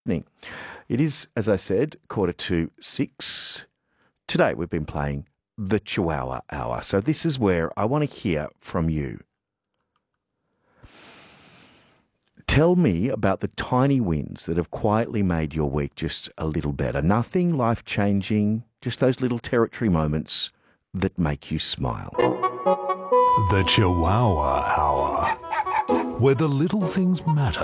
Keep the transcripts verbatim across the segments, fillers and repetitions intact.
It is, as I said, quarter to six. Today we've been playing the Chihuahua Hour. So this is where I want to hear from you. Tell me about the tiny wins that have quietly made your week just a little better. Nothing life-changing, just those little territory moments that make you smile. The Chihuahua Hour, where the little things matter.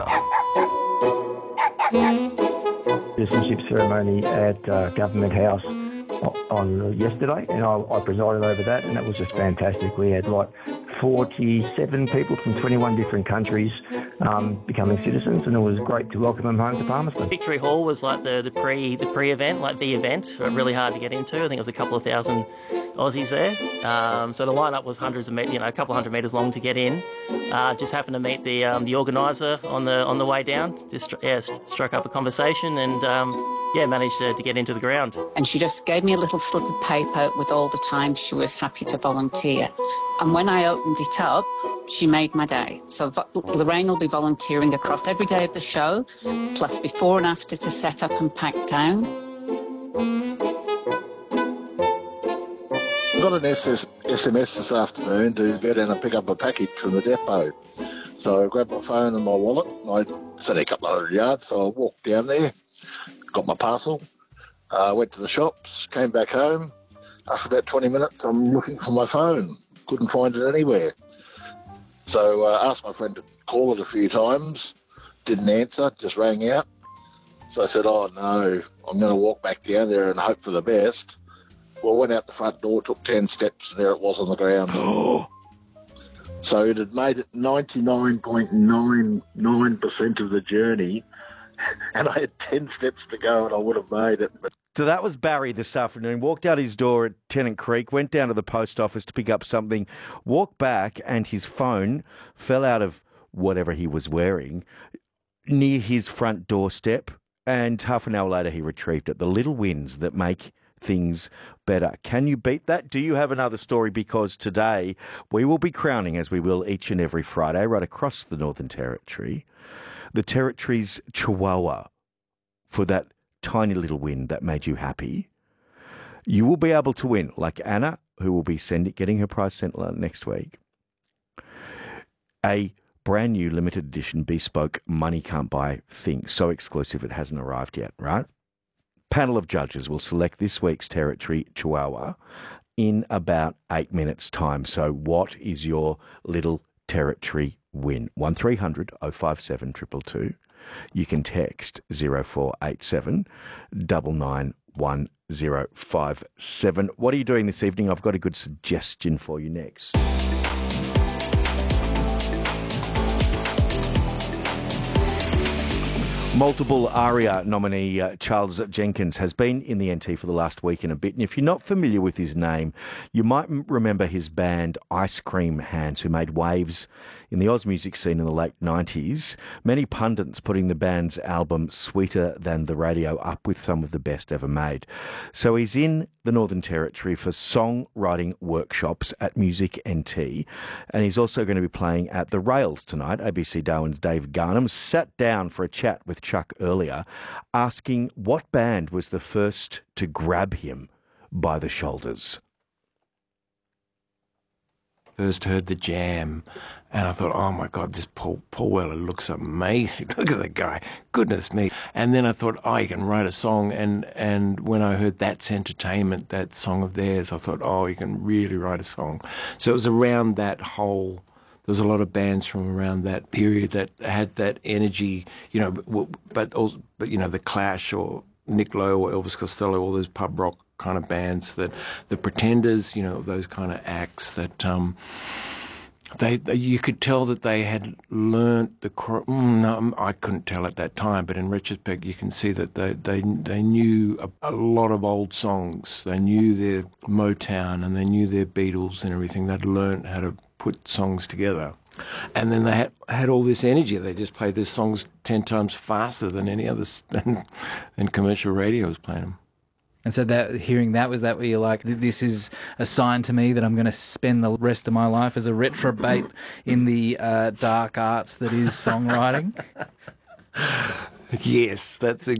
Citizenship ceremony at uh, Government House on yesterday, and I, I presided over that, and that was just fantastic. We had like forty-seven people from twenty-one different countries um, becoming citizens, and it was great to welcome them home to Palmerston. Victory Hall was like the, the pre the pre event, like the event, really hard to get into. I think it was a couple of thousand Aussies there. Um, so the lineup was hundreds of meters, you know, a couple of hundred meters long to get in. Uh, just happened to meet the um, the organizer on the on the way down. Just yeah, struck up a conversation and um, yeah, managed to, to get into the ground. And she just gave me a little slip of paper with all the time she was happy to volunteer. And when I opened it up, she made my day. So Lorraine will be volunteering across every day of the show, plus before and after to set up and pack down. I got an S M S this afternoon to go down and pick up a package from the depot. So I grabbed my phone and my wallet. I it's only a couple of hundred yards, so I walked down there, got my parcel, uh, went to the shops, came back home. After about twenty minutes, I'm looking for my phone. Couldn't find it anywhere. So I uh, asked my friend to call it a few times. Didn't answer, just rang out. So I said, oh no, I'm going to walk back down there and hope for the best. Well, I went out the front door, took ten steps, there it was on the ground. So it had made it ninety-nine point nine nine percent of the journey, and I had ten steps to go and I would have made it. But So that was Barry this afternoon. Walked out his door at Tennant Creek, went down to the post office to pick up something, walked back, and his phone fell out of whatever he was wearing near his front doorstep, and half an hour later he retrieved it. The little wins that make things better. Can you beat that? Do you have another story? Because today we will be crowning, as we will each and every Friday, right across the Northern Territory, the Territory's Chihuahua for that tiny little win that made you happy. You will be able to win, like Anna, who will be sending, getting her prize sent next week, a brand new limited edition bespoke money can't buy thing, so exclusive it hasn't arrived yet, right? Panel of judges will select this week's Territory Chihuahua in about eight minutes' time. So what is your little Territory win? one three hundred oh five seven two two two. You can text zero four eight seven nine nine one zero five seven. What are you doing this evening? I've got a good suggestion for you next. Multiple ARIA nominee uh, Charles Jenkins has been in the N T for the last week and a bit. And if you're not familiar with his name, you might m- remember his band Ice Cream Hands, who made waves in the Oz music scene in the late nineties. Many pundits putting the band's album Sweeter Than the Radio up with some of the best ever made. So he's in the Northern Territory for songwriting workshops at Music N T. And he's also going to be playing at the Rails tonight. A B C Darwin's Dave Garnham sat down for a chat with Chuck earlier, asking what band was the first to grab him by the shoulders. First heard the Jam, and I thought, oh my God, this Paul, Paul Weller looks amazing. Look at the guy. Goodness me. And then I thought, oh, you can write a song. And, and when I heard That's Entertainment, that song of theirs, I thought, oh, you can really write a song. So it was around that whole, there was a lot of bands from around that period that had that energy, you know, but, but, also, but you know, The Clash or Nick Lowe or Elvis Costello, all those pub rock kind of bands, that the Pretenders, you know, those kind of acts that um, they, they you could tell that they had learnt the. Mm, no, I couldn't tell at that time, but in retrospect, you can see that they they they knew a, a lot of old songs. They knew their Motown and they knew their Beatles and everything. They'd learnt how to put songs together. And then they had, had all this energy. They just played their songs ten times faster than any other than, than commercial radio was playing them. And so that hearing that, was that where you're like, this is a sign to me that I'm going to spend the rest of my life as a retrobate in the uh, dark arts that is songwriting? Yes, that's